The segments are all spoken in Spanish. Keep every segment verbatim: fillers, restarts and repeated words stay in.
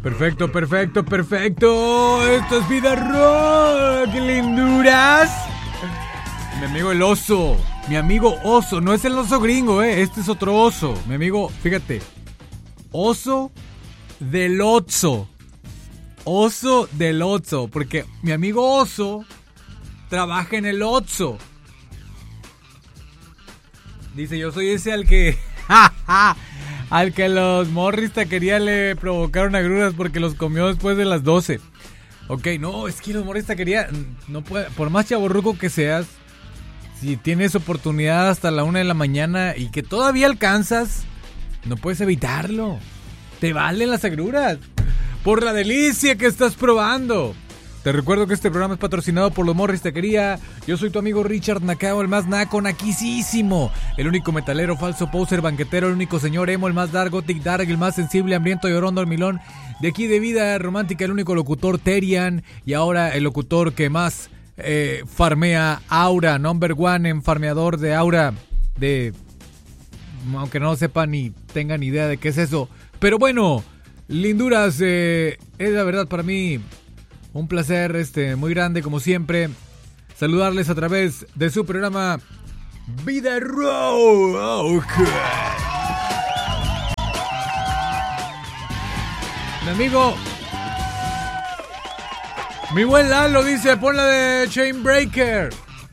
Perfecto, perfecto, perfecto. Esto es Vida Rock. ¡Qué linduras! Mi amigo el oso. Mi amigo oso. No es el oso gringo, eh. Este es otro oso. Mi amigo, fíjate. Oso del Otso. Oso del Otso. Porque mi amigo oso trabaja en el Otso. Dice, yo soy ese al que... al que los Morris taquería le provocaron agruras porque los comió después de las doce. Ok, no, es que los Morris taquería no puede, por más chavorruco que seas, si tienes oportunidad hasta la una de la mañana y que todavía alcanzas, no puedes evitarlo. Te valen las agruras por la delicia que estás probando. Te recuerdo que este programa es patrocinado por los Morris Taquería. Yo soy tu amigo Richard Nakao, el más naco, naquisísimo. El único metalero, falso poser, banquetero, el único señor emo, el más dark, gothic dark, el más sensible, hambriento, llorón, dormilón. De aquí de Vida Romántica, el único locutor Terian. Y ahora el locutor que más eh, farmea Aura, number one en farmeador de Aura. De... Aunque no sepan ni tengan idea de qué es eso. Pero bueno, linduras, eh, es la verdad para mí... un placer este muy grande, como siempre, saludarles a través de su programa Vida Rock. Mi amigo, mi buen Lalo dice, pon la de Chainbreaker.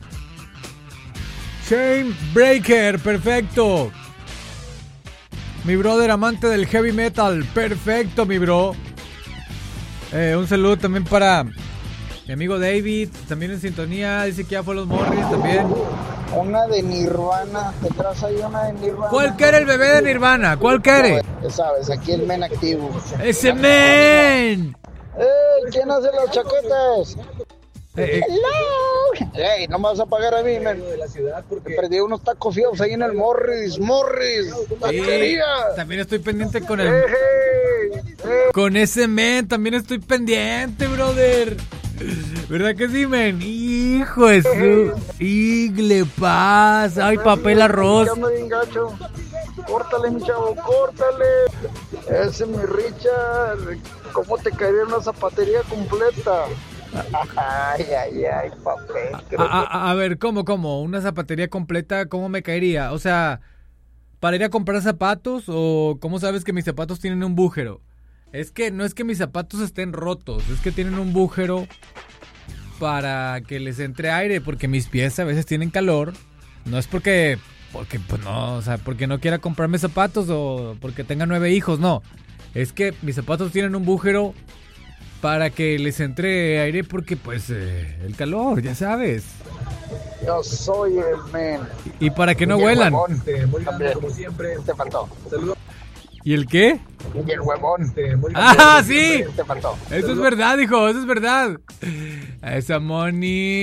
Chainbreaker, perfecto. Mi brother amante del heavy metal, perfecto, mi bro. Eh, un saludo también para mi amigo David, también en sintonía, dice que ya fue los Morris también. Una de Nirvana, detrás hay una de Nirvana. ¿Cuál quiere el bebé de Nirvana? ¿Cuál quiere? Ya sabes, aquí el men activo. ¡Ese men! ¡Ey! ¿Quién hace los chaquetes? Eh, eh. ¡Hello! ¡Ey! No me vas a pagar a mí, men. Me perdí unos tacos fiados ahí en el Morris. ¡Morris! ¡Taquería! Sí, también estoy pendiente con el... Con ese men, también estoy pendiente, brother. ¿Verdad que sí, men? Hijo de su... ¡Igle paz! ¡Ay, papel arroz! Córtale, mi chavo, córtale. Ese mi Richard. ¿Cómo te caería una zapatería completa? Ay, ay, ay, papel. A, a, a ver, ¿cómo, cómo? ¿Una zapatería completa? ¿Cómo me caería? O sea, ¿para ir a comprar zapatos? ¿O cómo sabes que mis zapatos tienen un bújero? Es que no es que mis zapatos estén rotos, es que tienen un bújero para que les entre aire, porque mis pies a veces tienen calor. No es porque, porque pues no, o sea, porque no quiera comprarme zapatos o porque tenga nueve hijos, no. Es que mis zapatos tienen un bújero para que les entre aire porque pues eh, el calor, ya sabes. Yo soy el men. Y para que no huelan. Muy grande, como siempre. Te faltó. Saludos. ¿Y el qué? Y el huevón. ¡Ah, sí! Te faltó. Eso es verdad, hijo, eso es verdad. Esa Moni.